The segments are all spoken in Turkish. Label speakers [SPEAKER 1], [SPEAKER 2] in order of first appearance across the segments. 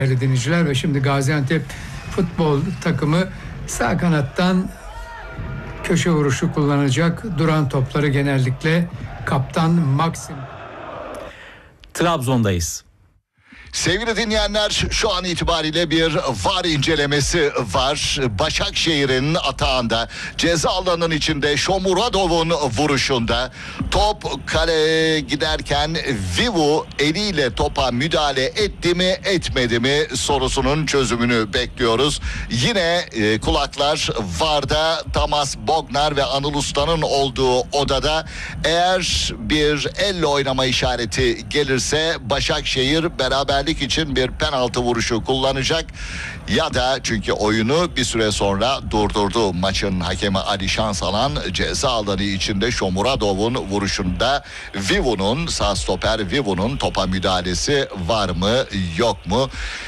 [SPEAKER 1] Değerli dinleyiciler, ve şimdi Gaziantep futbol takımı sağ kanattan köşe vuruşu kullanacak. Duran topları genellikle kaptan Maxim.
[SPEAKER 2] Trabzon'dayız.
[SPEAKER 3] Sevgili dinleyenler, şu an itibariyle bir VAR incelemesi var. Başakşehir'in atağında, ceza alanının içinde, Shomurodov'un vuruşunda top kaleye giderken Vivu eliyle topa müdahale etti mi etmedi mi sorusunun çözümünü bekliyoruz. Yine kulaklar VAR'da Tamas Bognar ve Anıl Usta'nın olduğu odada. Eğer bir elle oynama işareti gelirse Başakşehir beraberlik için bir penaltı vuruşu kullanacak, ya da çünkü oyunu bir süre sonra durdurdu maçın hakemi Ali Şansalan, ceza alanı içinde Shomurodov'un vuruşunda Vivu'nun, sağ stoper Vivu'nun topa müdahalesi var mı yok mu?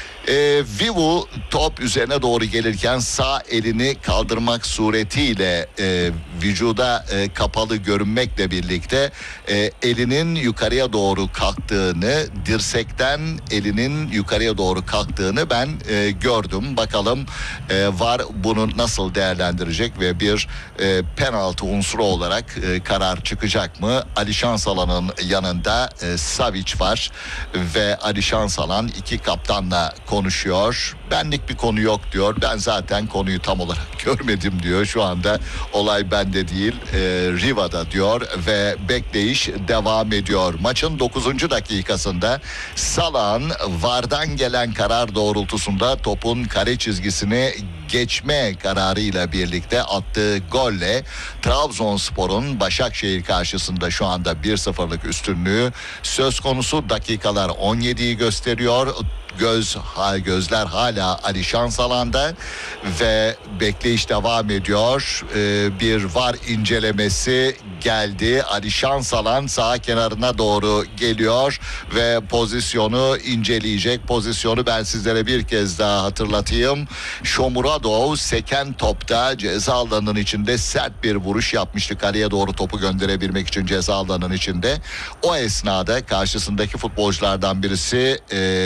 [SPEAKER 3] Vivu top üzerine doğru gelirken sağ elini kaldırmak suretiyle vücuda kapalı görünmekle birlikte elinin yukarıya doğru kalktığını, dirsekten elinin yukarıya doğru kalktığını ben gördüm. Bakalım VAR bunu nasıl değerlendirecek ve bir penaltı unsuru olarak karar çıkacak mı? Ali Şansalan'ın yanında Savic var ve Ali Şansalan iki kaptanla konuşuyor. Benlik bir konu yok diyor. Ben zaten konuyu tam olarak görmedim diyor. Şu anda olay bende değil, Riva'da diyor ve bekleyiş devam ediyor. Maçın 9. dakikasında Salah'ın VAR'dan gelen karar doğrultusunda topun kare çizgisini geçme kararıyla birlikte attığı golle Trabzonspor'un Başakşehir karşısında şu anda 1-0'lık üstünlüğü söz konusu. Dakikalar 17'yi gösteriyor. Gözler hala Ali Şansalan'da ve bekleyiş devam ediyor. Bir VAR incelemesi geldi. Ali Şansalan sağ kenarına doğru geliyor ve pozisyonu inceleyecek. Pozisyonu ben sizlere bir kez daha hatırlatayım. Shomurodov seken topta ceza alanının içinde sert bir vuruş yapmıştı. Kaleye doğru topu gönderebilmek için ceza alanının içinde. O esnada karşısındaki futbolculardan birisi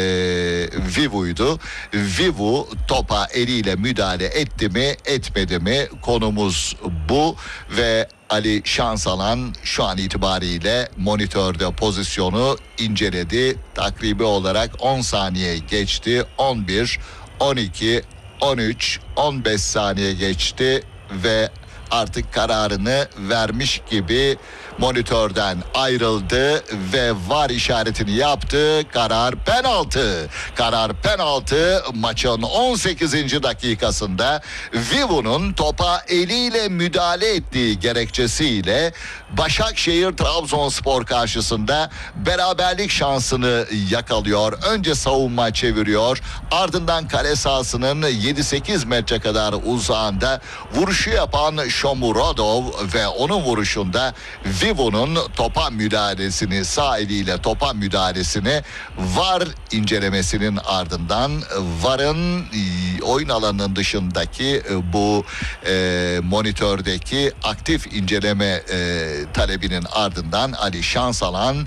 [SPEAKER 3] Vivu'ydu. Vivu topa eliyle müdahale etti mi etmedi mi, konumuz bu ve Ali Şansalan şu an itibariyle monitörde pozisyonu inceledi. Takribi olarak 10 saniye geçti. 11, 12, 13, 15 saniye geçti ve artık kararını vermiş gibi monitörden ayrıldı ve VAR işaretini yaptı. Karar penaltı. Karar penaltı. Maçın 18. dakikasında Vivu'nun topa eliyle müdahale ettiği gerekçesiyle Başakşehir Trabzonspor karşısında beraberlik şansını yakalıyor. Önce savunma çeviriyor. Ardından kale sahasının 7-8 metre kadar uzağında vuruşu yapan Shomurodov ve onun vuruşunda Vivu'nun topa müdahalesini, sağ eliyle topa müdahalesini VAR incelemesinin ardından VAR'ın oyun alanının dışındaki bu monitördeki aktif inceleme talebinin ardından Ali Şansalan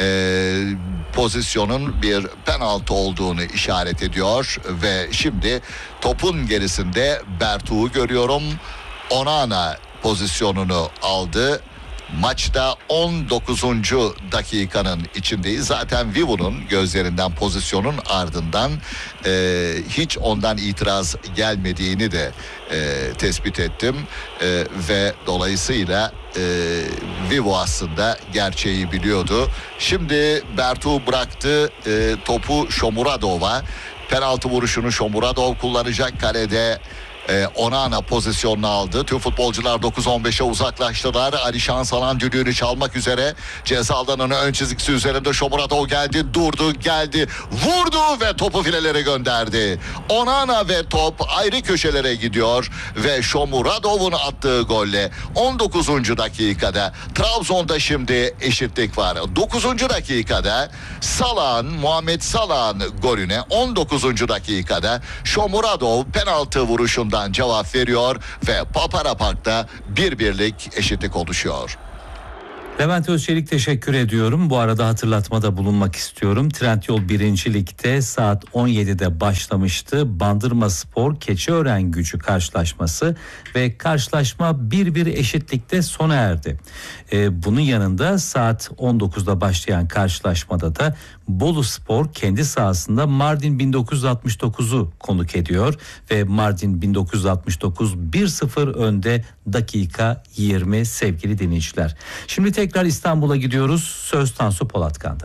[SPEAKER 3] pozisyonun bir penaltı olduğunu işaret ediyor ve şimdi topun gerisinde Bertu'yu görüyorum. Onana pozisyonunu aldı. Maçta 19. dakikanın içindeyiz. Zaten Vivu'nun gözlerinden, pozisyonun ardından hiç ondan itiraz gelmediğini de tespit ettim. Ve dolayısıyla Vivu aslında gerçeği biliyordu. Şimdi Bertu bıraktı topu Shomurodov'a. Penaltı vuruşunu Shomurodov kullanacak. Kalede Onana pozisyonunu aldı. Tüm futbolcular 9-15'e uzaklaştılar. Ali Şansalan düdüğünü çalmak üzere. Ceza alanının ön çizgisi üzerinde Shomurodov geldi, durdu, geldi, vurdu ve topu filelere gönderdi. Onana ve top ayrı köşelere gidiyor ve Shomurodov'un attığı golle 19. dakikada Trabzon'da şimdi eşitlik var. 9. dakikada Muhammed Salah'ın golüne 19. dakikada Shomurodov penaltı vuruşundan cevap veriyor ve Papara Park'ta 1-1'lik eşitlik oluşuyor.
[SPEAKER 2] Levent Özçelik teşekkür ediyorum. Bu arada hatırlatmada bulunmak istiyorum. Trendyol 1. Lig'de saat 17'de başlamıştı. Bandırmaspor Keçiören-Gücü karşılaşması ve karşılaşma 1-1 eşitlikte sona erdi. Bunun yanında saat 19'da başlayan karşılaşmada da Boluspor kendi sahasında Mardin 1969'u konuk ediyor ve Mardin 1969 1-0 önde dakika 20 sevgili dinleyiciler. Şimdi tekrar İstanbul'a gidiyoruz. Söz Tansu Polatkan'da.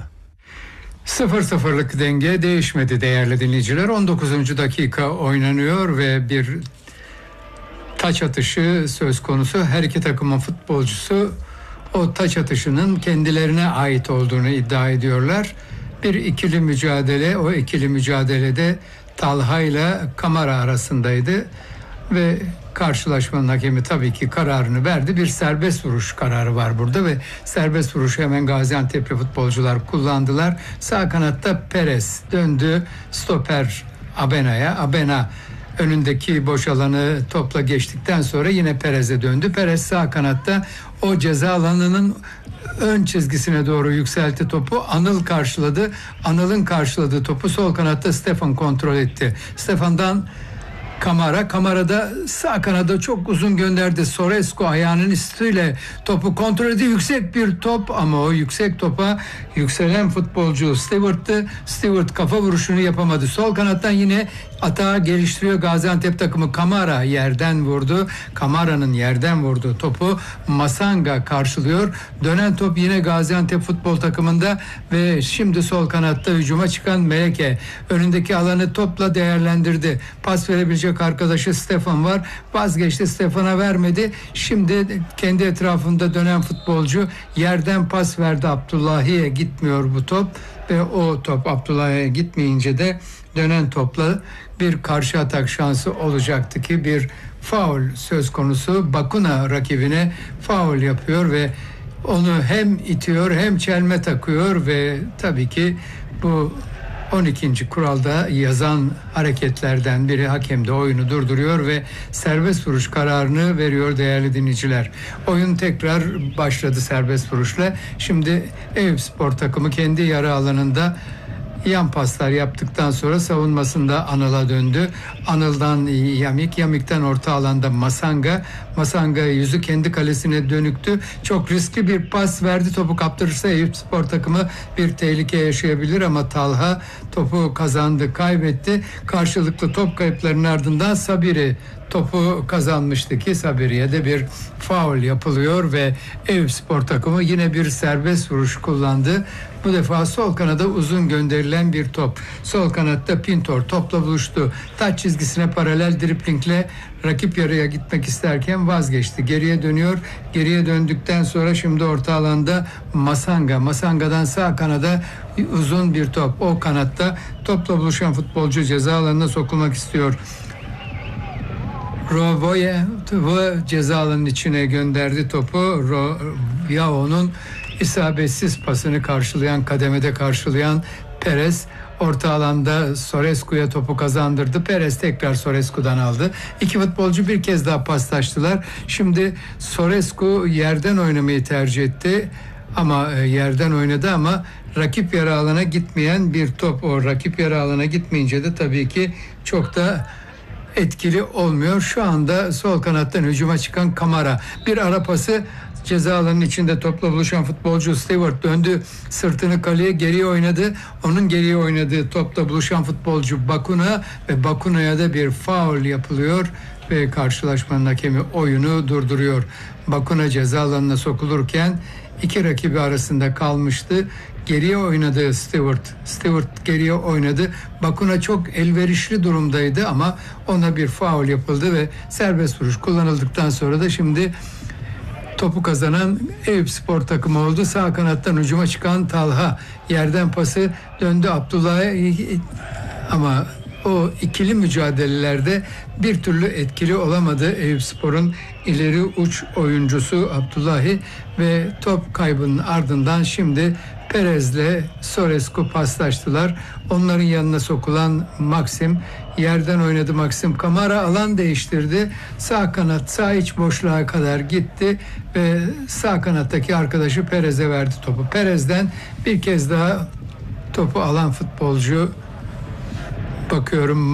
[SPEAKER 1] 0-0'lık denge değişmedi değerli dinleyiciler. 19. dakika oynanıyor ve bir taç atışı söz konusu. Her iki takımın futbolcusu o taç atışının kendilerine ait olduğunu iddia ediyorlar. Bir ikili mücadele, o ikili mücadelede Talha ile Kamara arasındaydı ve karşılaşmanın hakemi tabii ki kararını verdi. Bir serbest vuruş kararı var burada ve serbest vuruşu hemen Gaziantep'li futbolcular kullandılar. Sağ kanatta Perez döndü stoper Abena'ya. Abena önündeki boş alanı topla geçtikten sonra yine Perez'e döndü. Perez sağ kanatta o ceza alanının ön çizgisine doğru yükseltti topu. Anıl karşıladı. Anıl'ın karşıladığı topu sol kanatta Stefan kontrol etti. Stefan'dan Kamara'da sağ kanada çok uzun gönderdi. Sorescu ayağının üstüyle topu kontrol ediyor. Yüksek bir top ama o yüksek topa yükselen futbolcu Stewart'tı. Stewart kafa vuruşunu yapamadı. Sol kanattan yine atağı geliştiriyor Gaziantep takımı. Kamara yerden vurdu. Kamara'nın yerden vurduğu topu Masanga karşılıyor. Dönen top yine Gaziantep futbol takımında ve şimdi sol kanatta hücuma çıkan Meleke önündeki alanı topla değerlendirdi. Pas verebilecek arkadaşı Stefan var. Vazgeçti, Stefan'a vermedi. Şimdi kendi etrafında dönen futbolcu yerden pas verdi. Abdullahi'ye gitmiyor bu top ve o top Abdullahi'ye gitmeyince de dönen topla bir karşı atak şansı olacaktı ki bir faul söz konusu. Bakuna rakibine faul yapıyor ve onu hem itiyor hem çelme takıyor ve tabii ki bu 12. kuralda yazan hareketlerden biri. Hakem de oyunu durduruyor ve serbest vuruş kararını veriyor değerli dinleyiciler. Oyun tekrar başladı serbest vuruşla. Şimdi Eyüpspor takımı kendi yarı alanında yan paslar yaptıktan sonra savunmasında Anıl'a döndü. Anıl'dan Yamik'ten orta alanda Masanga yüzü kendi kalesine dönüktü. Çok riskli bir pas verdi. Topu kaptırırsa Eyüpspor takımı bir tehlike yaşayabilir ama Talha topu kazandı, kaybetti. Karşılıklı top kayıplarının ardından Sabiri topu kazanmıştı ki Sabiri'ye de bir faul yapılıyor ve Eyüpspor takımı yine bir serbest vuruş kullandı. Bu defa sol kanada uzun gönderilen bir top. Sol kanatta Pintor topla buluştu. Taç çizgisine paralel driplingle rakip yarıya gitmek isterken vazgeçti. Geriye dönüyor. Geriye döndükten sonra şimdi orta alanda Masanga'dan sağ kanada uzun bir top. O kanatta topla buluşan futbolcu ceza alanına sokulmak istiyor. Rovoye ceza alanının içine gönderdi topu. Yao'nun isabetsiz pasını kademede karşılayan Perez orta alanda Sorescu'ya topu kazandırdı. Perez tekrar Sorescu'dan aldı. İki futbolcu bir kez daha paslaştılar. Şimdi Sorescu yerden oynamayı tercih etti. Ama yerden oynadı ama rakip yarı alana gitmeyen bir top. O rakip yarı alana gitmeyince de tabii ki çok da etkili olmuyor. Şu anda sol kanattan hücuma çıkan Kamara. Bir ara pası ceza alanının içinde topla buluşan futbolcu Stewart döndü. Sırtını kaleye geriye oynadı. Onun geriye oynadığı topla buluşan futbolcu Bakuna ve Bakuna'ya da bir faul yapılıyor ve karşılaşmanın hakemi oyunu durduruyor. Bakuna ceza alanına sokulurken iki rakibi arasında kalmıştı. Geriye oynadı Stewart geriye oynadı. Bakuna çok elverişli durumdaydı ama ona bir faul yapıldı ve serbest vuruş kullanıldıktan sonra da şimdi topu kazanan Eyüpspor takımı oldu. Sağ kanattan hücuma çıkan Talha yerden pası döndü Abdullah'a ama o ikili mücadelelerde bir türlü etkili olamadı Eyüpspor'un ileri uç oyuncusu Abdullahi ve top kaybının ardından şimdi Perez'le Sorescu paslaştılar. Onların yanına sokulan Maxim yerden oynadı. Maxim Kamara alan değiştirdi. Sağ kanat, sağ iç boşluğa kadar gitti ve sağ kanattaki arkadaşı Perez'e verdi topu. Perez'den bir kez daha topu alan futbolcu bakıyorum.